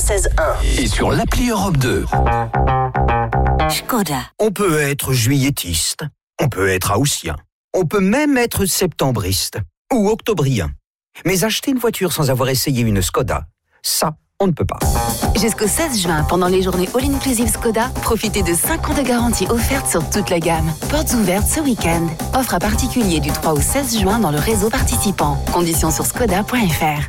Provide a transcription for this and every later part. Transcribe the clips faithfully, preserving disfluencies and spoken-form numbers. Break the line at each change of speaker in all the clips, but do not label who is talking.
quatre-vingt-seize un.
Et sur l'appli Europe deux.
Skoda.
On peut être juillettiste, on peut être haussien, on peut même être septembriste ou octobrien. Mais acheter une voiture sans avoir essayé une Skoda, ça, on ne peut pas.
Jusqu'au seize juin, pendant les journées All-Inclusive Skoda, profitez de cinq ans de garantie offerte sur toute la gamme. Portes ouvertes ce week-end. Offre à particulier du trois au seize juin dans le réseau participant. Conditions sur skoda point f r.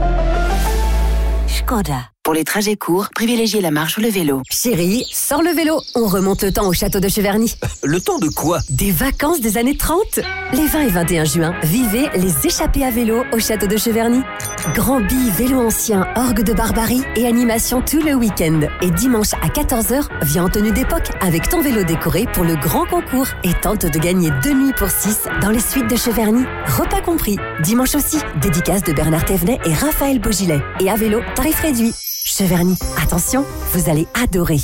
Skoda. Pour les trajets courts, privilégiez la marche ou le vélo.
Chérie, sors le vélo. On remonte le temps au château de Cheverny.
Le temps de quoi?
Des vacances des années trente. Les vingt et vingt et un juin, vivez les échappées à vélo au château de Cheverny. Grand billes, vélo ancien, orgue de barbarie et animation tout le week-end. Et dimanche à quatorze heures, viens en tenue d'époque avec ton vélo décoré pour le grand concours et tente de gagner deux nuits pour six dans les suites de Cheverny. Repas compris. Dimanche aussi, dédicace de Bernard Thévenet et Raphaël Beaugilet. Et à vélo, tarif réduit. Cheverny, attention, vous allez adorer.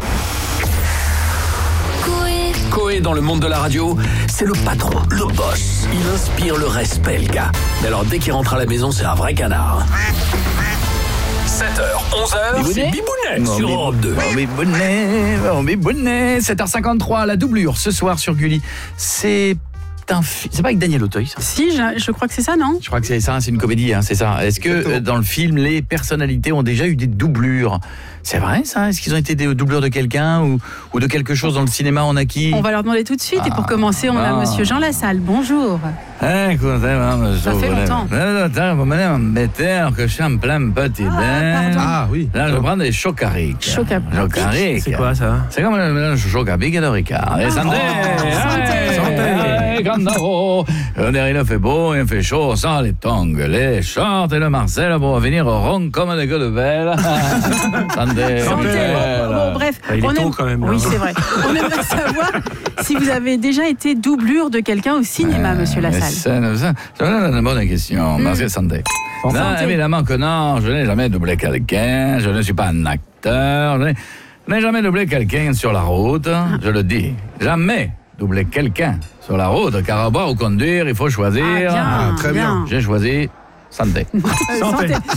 Coé dans le monde de la radio, c'est le patron, le boss. Il inspire le respect, le gars. Mais alors dès qu'il rentre à la maison, c'est un vrai canard. sept heures, onze heures, c'est Bibounet sur Europe deux.
Oh, Bibounet, oh, Bibounet. sept heures cinquante-trois, la doublure ce soir sur Gulli. C'est un fi- c'est pas avec Daniel Auteuil, ça?
Si, je, je crois que c'est ça, non?
Je crois que c'est ça, c'est une comédie, hein, c'est ça. Est-ce que euh, dans le film, les personnalités ont déjà eu des doublures? C'est vrai, ça? Est-ce qu'ils ont été des doublures de quelqu'un ou, ou de quelque chose dans le cinéma? On a qui?
On va leur demander tout de suite. Ah, et pour commencer, on ah. a Monsieur Jean Lassalle. Bonjour.
Eh, écoutez,
ça fait longtemps.
Vous m'allez m'embêter que je suis en plein petit bain.
Ah,
ah oui. Là, je prends des chocapic.
Chocapic.
C'est quoi ça? C'est comme le mélange chocapic et de Ricard. Et santé! Santé! Candaro! Derrière, il fait beau, il fait chaud, sans les tongs, les shorts et le Marcel pour venir rond comme des gueules de belle. Santé!
Santé! Bon, bon, bref.
Il est
on
tôt
aime...
quand même.
Oui,
hein.
c'est vrai. On aimerait savoir si vous avez déjà été doublure de quelqu'un au cinéma, euh, Monsieur Lassalle.
C'est une bonne question. Mmh. Merci, santé. Non, santé. Évidemment que non, je n'ai jamais doublé quelqu'un, je ne suis pas un acteur, je n'ai, je n'ai jamais doublé quelqu'un sur la route, ah. je le dis. Jamais doubler quelqu'un sur la route, car à boire ou conduire, il faut choisir.
Ah, bien,
ah, très bien.
bien.
J'ai choisi santé.
santé.